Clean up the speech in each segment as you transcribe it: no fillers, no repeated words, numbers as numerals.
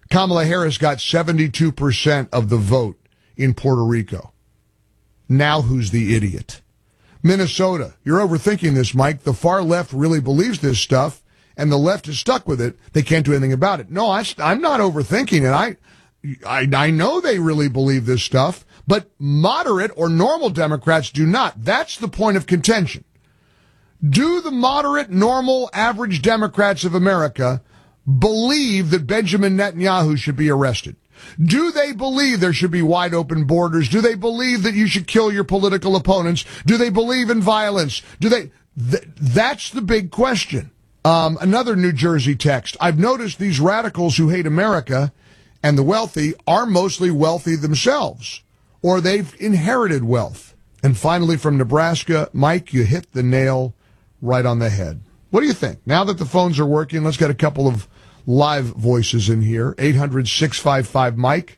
Kamala Harris got 72% of the vote in Puerto Rico. Now who's the idiot? Minnesota, you're overthinking this, Mike. The far left really believes this stuff, and the left is stuck with it. They can't do anything about it. No, I'm not overthinking it. I know they really believe this stuff, but moderate or normal Democrats do not. That's the point of contention. Do the moderate, normal, average Democrats of America believe that Benjamin Netanyahu should be arrested? Do they believe there should be wide open borders? Do they believe that you should kill your political opponents? Do they believe in violence? That's the big question. Another New Jersey text. I've noticed these radicals who hate America and the wealthy are mostly wealthy themselves, or they've inherited wealth. And finally from Nebraska, Mike, you hit the nail right on the head. What do you think? Now that the phones are working, let's get a couple of live voices in here. 800-655-MIKE,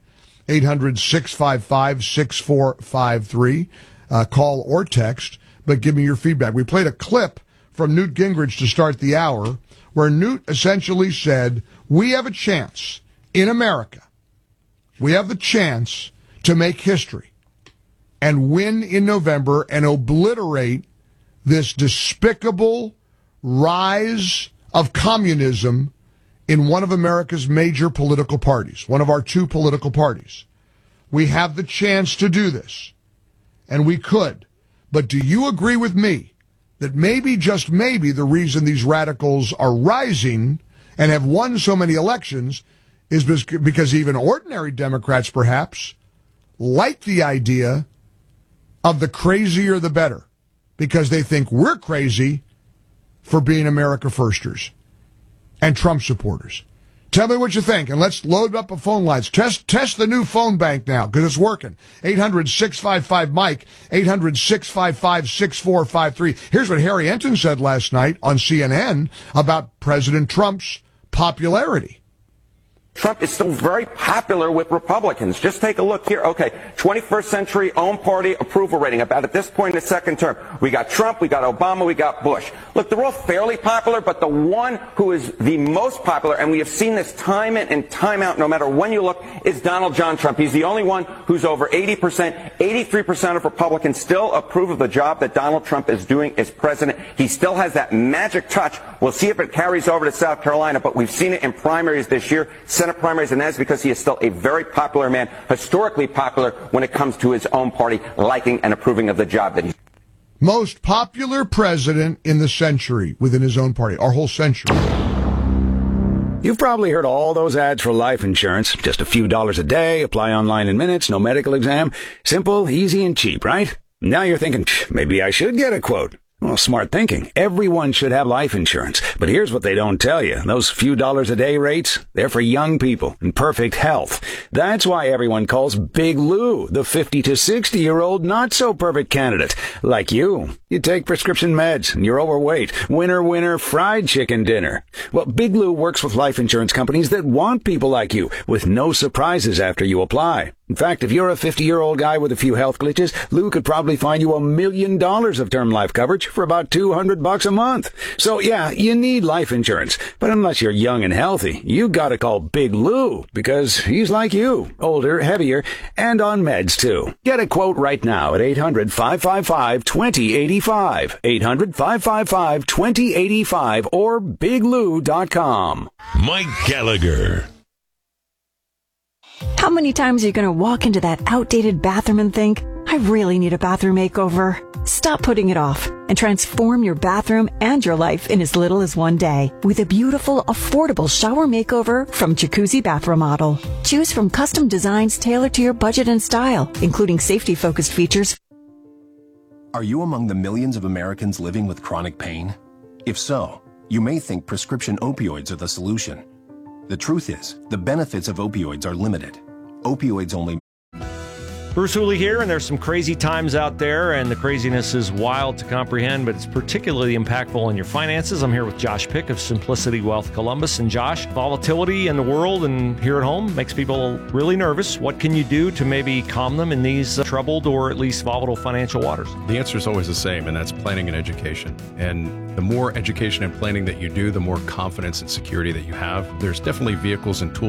800-655-6453. Call or text, but give me your feedback. We played a clip from Newt Gingrich to start the hour where Newt essentially said, we have a chance in America. We have the chance to make history and win in November and obliterate this despicable rise of communism in one of America's major political parties, one of our two political parties. We have the chance to do this, and we could. But do you agree with me that maybe, just maybe, the reason these radicals are rising and have won so many elections is because even ordinary Democrats, perhaps, like the idea of the crazier the better, because they think we're crazy for being America firsters and Trump supporters. Tell me what you think, and let's load up the phone lines. Test the new phone bank now, because it's working. 800-655-MIKE, 800-655-6453. Here's what Harry Enton said last night on CNN about President Trump's popularity. Trump is still very popular with Republicans. Just take a look here. Okay, 21st century own party approval rating, about at this point in the second term. We got Trump, we got Obama, we got Bush. Look, they're all fairly popular, but the one who is the most popular, and we have seen this time in and time out, no matter when you look, is Donald John Trump. He's the only one who's over 80%. 83% of Republicans still approve of the job that Donald Trump is doing as president. He still has that magic touch. We'll see if it carries over to South Carolina, but we've seen it in primaries this year. Senate primaries, and that's because he is still a very popular man, historically popular when it comes to his own party liking and approving of the job that he's. Most popular president in the century within his own party, our whole century. You've probably heard all those ads for life insurance. Just a few dollars a day, apply online in minutes, no medical exam. Simple, easy, and cheap, right? Now you're thinking, maybe I should get a quote. Well, smart thinking. Everyone should have life insurance. But here's what they don't tell you. Those few dollars a day rates, they're for young people in perfect health. That's why everyone calls Big Lou the 50 to 60-year-old not-so-perfect candidate. Like you. You take prescription meds and you're overweight. Winner, winner, fried chicken dinner. Well, Big Lou works with life insurance companies that want people like you with no surprises after you apply. In fact, if you're a 50-year-old guy with a few health glitches, Lou could probably find you $1 million of term life coverage for about $200 a month. So yeah, you need life insurance. But unless you're young and healthy, you gotta call Big Lou, because he's like you, older, heavier, and on meds too. Get a quote right now at 800-555-2085, 800-555-2085, or biglou.com. Mike Gallagher. How many times are you going to walk into that outdated bathroom and think, I really need a bathroom makeover? Stop putting it off and transform your bathroom and your life in as little as one day with a beautiful, affordable shower makeover from Jacuzzi Bath Remodel. Choose from custom designs tailored to your budget and style, including safety-focused features. Are you among the millions of Americans living with chronic pain? If so, you may think prescription opioids are the solution. The truth is, the benefits of opioids are limited. Opioids only. Bruce Hooley here, and there's some crazy times out there, and the craziness is wild to comprehend, but it's particularly impactful on your finances. I'm here with Josh Pick of Simplicity Wealth Columbus. And Josh, volatility in the world and here at home makes people really nervous. What can you do to maybe calm them in these troubled or at least volatile financial waters? The answer is always the same, and that's planning and education. And the more education and planning that you do, the more confidence and security that you have. There's definitely vehicles and tools